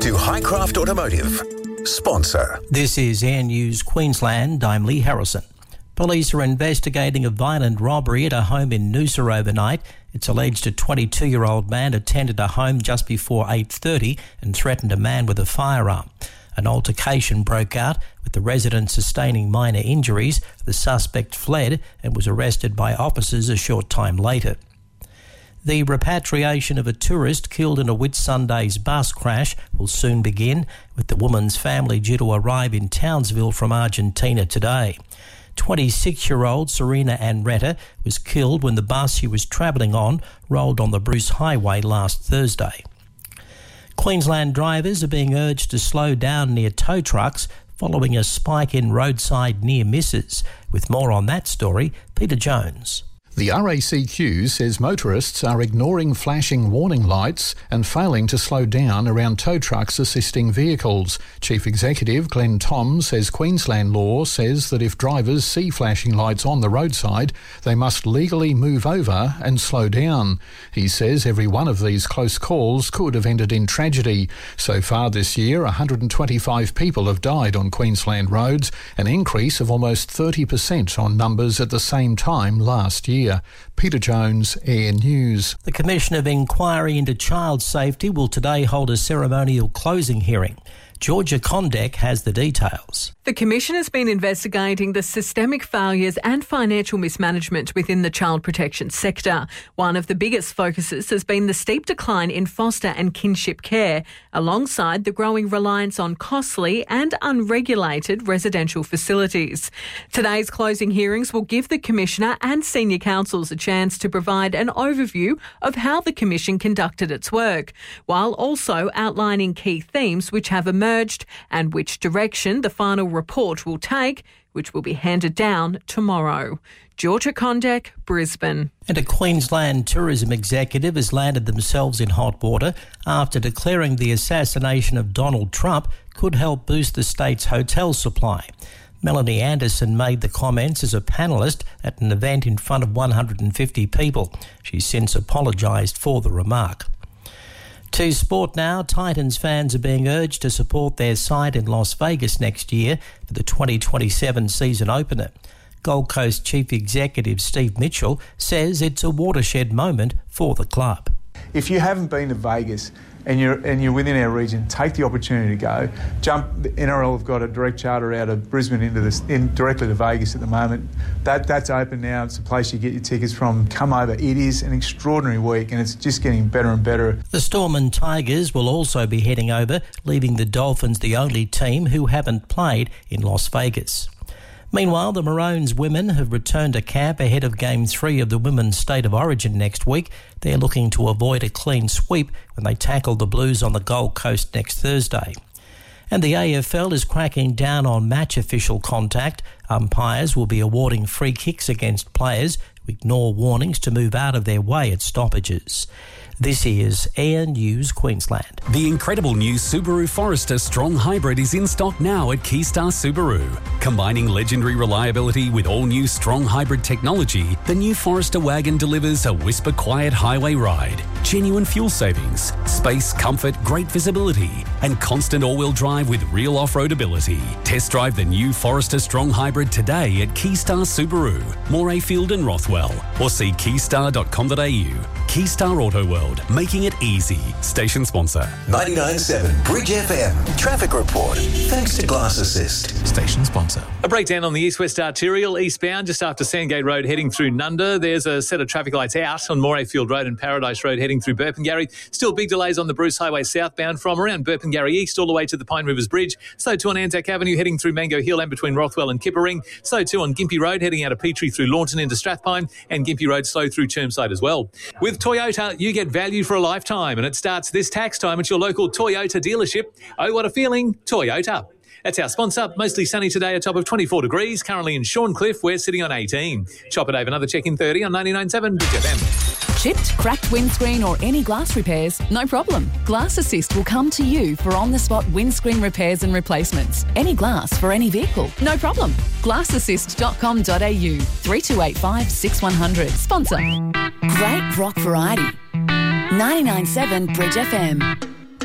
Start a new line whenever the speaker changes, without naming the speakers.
to Highcraft Automotive, sponsor.
This is Air News Queensland. I'm Lee Harrison. Police are investigating a violent robbery at a home in Noosa overnight. It's alleged a 22-year-old man attended a home just before 8:30 and threatened a man with a firearm. An altercation broke out, with the resident sustaining minor injuries. The suspect fled and was arrested by officers a short time later. The repatriation of a tourist killed in a Whitsundays bus crash will soon begin, with the woman's family due to arrive in Townsville from Argentina today. 26-year-old Serena Anretta was killed when the bus she was travelling on rolled on the Bruce Highway last Thursday. Queensland drivers are being urged to slow down near tow trucks following a spike in roadside near misses. With more on that story, Peter Jones.
The RACQ says motorists are ignoring flashing warning lights and failing to slow down around tow trucks assisting vehicles. Chief Executive Glenn Thom says Queensland law says that if drivers see flashing lights on the roadside, they must legally move over and slow down. He says every one of these close calls could have ended in tragedy. So far this year, 125 people have died on Queensland roads, an increase of almost 30% on numbers at the same time last year. Peter Jones, Air News.
The Commission of Inquiry into Child Safety will today hold a ceremonial closing hearing. Georgia Condek has the details.
The Commission has been investigating the systemic failures and financial mismanagement within the child protection sector. One of the biggest focuses has been the steep decline in foster and kinship care, alongside the growing reliance on costly and unregulated residential facilities. Today's closing hearings will give the Commissioner and senior counsels a chance to provide an overview of how the Commission conducted its work, while also outlining key themes which have emerged and which direction the final report will take, which will be handed down tomorrow. Georgia Condek, Brisbane.
And a Queensland tourism executive has landed themselves in hot water after declaring the assassination of Donald Trump could help boost the state's hotel supply. Melanie Anderson made the comments as a panellist at an event in front of 150 people. She's since apologised for the remark. To sport now, Titans fans are being urged to support their side in Las Vegas next year for the 2027 season opener. Gold Coast Chief Executive Steve Mitchell says it's a watershed moment for the club.
If you haven't been to Vegas and you're within our region, take the opportunity to go. The NRL have got a direct charter out of Brisbane directly to Vegas at the moment. That's open now. It's a place you get your tickets from. Come over. It is an extraordinary week and it's just getting better and better.
The Storm and Tigers will also be heading over, leaving the Dolphins the only team who haven't played in Las Vegas. Meanwhile, the Maroons women have returned to camp ahead of Game 3 of the Women's State of Origin next week. They're looking to avoid a clean sweep when they tackle the Blues on the Gold Coast next Thursday. And the AFL is cracking down on match official contact. Umpires will be awarding free kicks against players who ignore warnings to move out of their way at stoppages. This is Air News Queensland.
The incredible new Subaru Forester Strong Hybrid is in stock now at Keystar Subaru. Combining legendary reliability with all-new Strong Hybrid technology, the new Forester wagon delivers a whisper-quiet highway ride, genuine fuel savings, space, comfort, great visibility, and constant all-wheel drive with real off-road ability. Test drive the new Forester Strong Hybrid today at Keystar Subaru, Morayfield and Rothwell, or see keystar.com.au. Keystar Auto World, making it easy. Station sponsor.
99.7 Bridge FM. Traffic report. Thanks to Glass Assist.
Station sponsor.
A breakdown on the east-west arterial eastbound just after Sandgate Road heading through Nunda. There's a set of traffic lights out on Morayfield Road and Paradise Road heading through Burpengary. Still big delays on the Bruce Highway southbound from around Burpengary East all the way to the Pine Rivers Bridge. So too on Anzac Avenue heading through Mango Hill and between Rothwell and Kippering. So too on Gympie Road heading out of Petrie through Launton into Strathpine, and Gympie Road slow through Chermside as well. With Toyota, you get value for a lifetime, and it starts this tax time at your local Toyota dealership. Oh, what a feeling, Toyota. That's our sponsor. Mostly sunny today, a top of 24 degrees. Currently in Shorncliffe, we're sitting on 18. Chopper Dave, another check in 30 on 99.7 Bridge FM.
Chipped, cracked windscreen or any glass repairs? No problem. Glass Assist will come to you for on-the-spot windscreen repairs and replacements. Any glass for any vehicle? No problem. Glassassist.com.au 3285 6100. Sponsor. Great rock variety. 99.7 Bridge FM.